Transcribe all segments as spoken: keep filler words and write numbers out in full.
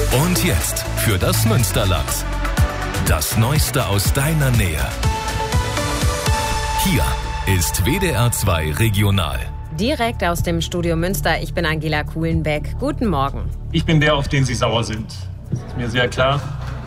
Und jetzt für das Münsterland. Das Neueste aus deiner Nähe. Hier ist W D R zwei Regional. Direkt aus dem Studio Münster, ich bin Angela Kuhlenbeck. Guten Morgen. Ich bin der, auf den Sie sauer sind. Das ist mir sehr klar.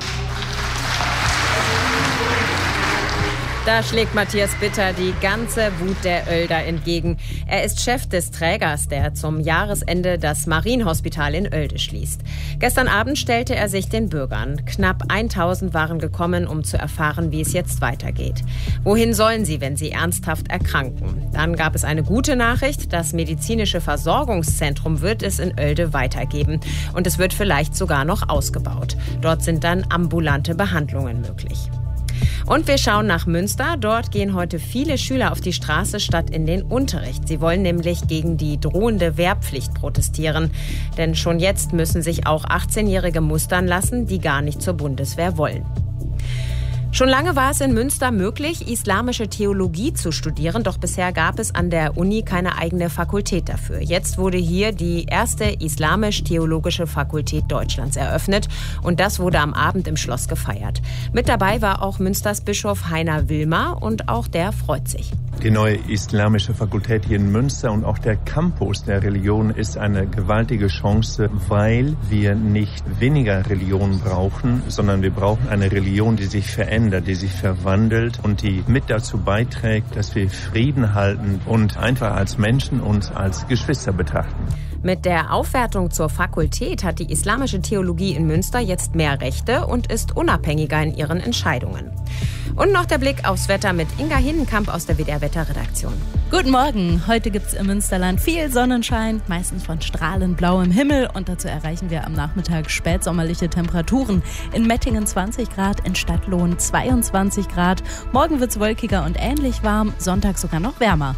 Da schlägt Matthias Bitter die ganze Wut der Oelder entgegen. Er ist Chef des Trägers, der zum Jahresende das Marienhospital in Oelde schließt. Gestern Abend stellte er sich den Bürgern. Knapp tausend waren gekommen, um zu erfahren, wie es jetzt weitergeht. Wohin sollen sie, wenn sie ernsthaft erkranken? Dann gab es eine gute Nachricht. Das medizinische Versorgungszentrum wird es in Oelde weitergeben. Und es wird vielleicht sogar noch ausgebaut. Dort sind dann ambulante Behandlungen möglich. Und wir schauen nach Münster. Dort gehen heute viele Schüler auf die Straße statt in den Unterricht. Sie wollen nämlich gegen die drohende Wehrpflicht protestieren. Denn schon jetzt müssen sich auch achtzehnjährige mustern lassen, die gar nicht zur Bundeswehr wollen. Schon lange war es in Münster möglich, islamische Theologie zu studieren, doch bisher gab es an der Uni keine eigene Fakultät dafür. Jetzt wurde hier die erste islamisch-theologische Fakultät Deutschlands eröffnet und das wurde am Abend im Schloss gefeiert. Mit dabei war auch Münsters Bischof Heiner Wilmer und auch der freut sich. Die neue islamische Fakultät hier in Münster und auch der Campus der Religion ist eine gewaltige Chance, weil wir nicht weniger Religion brauchen, sondern wir brauchen eine Religion, die sich verändert, die sich verwandelt und die mit dazu beiträgt, dass wir Frieden halten und einfach als Menschen uns als Geschwister betrachten. Mit der Aufwertung zur Fakultät hat die islamische Theologie in Münster jetzt mehr Rechte und ist unabhängiger in ihren Entscheidungen. Und noch der Blick aufs Wetter mit Inga Hinnenkamp aus der W D R-Wetterredaktion. Guten Morgen. Heute gibt es im Münsterland viel Sonnenschein, meistens von strahlend blauem Himmel. Und dazu erreichen wir am Nachmittag spätsommerliche Temperaturen. In Mettingen zwanzig Grad, in Stadtlohn zweiundzwanzig Grad. Morgen wird es wolkiger und ähnlich warm, Sonntag sogar noch wärmer.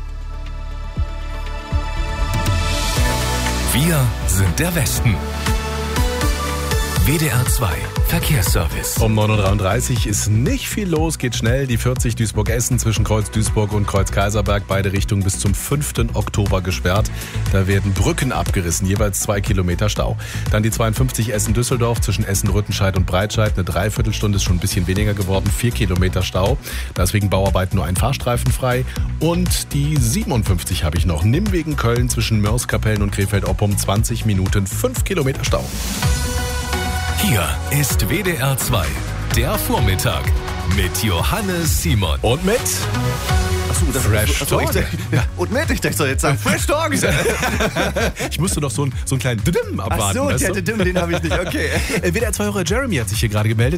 Wir sind der Westen. W D R zwei Verkehrsservice. Um neun Uhr dreiunddreißig ist nicht viel los, geht schnell. Die vierzig Duisburg-Essen zwischen Kreuz Duisburg und Kreuz Kaiserberg, beide Richtungen bis zum fünften Oktober gesperrt. Da werden Brücken abgerissen, jeweils zwei Kilometer Stau. Dann die zweiundfünfzig Essen-Düsseldorf zwischen Essen-Rüttenscheid und Breitscheid. Eine Dreiviertelstunde ist schon ein bisschen weniger geworden, vier Kilometer Stau. Deswegen Bauarbeiten nur ein Fahrstreifen frei. Und die siebenundfünfzig habe ich noch. Nimwegen-Köln zwischen Mörskapellen und Krefeld-Oppum, zwanzig Minuten, fünf Kilometer Stau. Hier ist W D R zwei, der Vormittag mit Johannes Simon. Und mit Achso, das Fresh achso, Dog. ich, ja. Und mit, ich dachte so jetzt sagen, Fresh Dog. Ich musste doch so, ein, so einen kleinen Didim abwarten. Ach so, weißt der du? Didim, den habe ich nicht, okay. W D R zwei-Hörer Jeremy hat sich hier gerade gemeldet.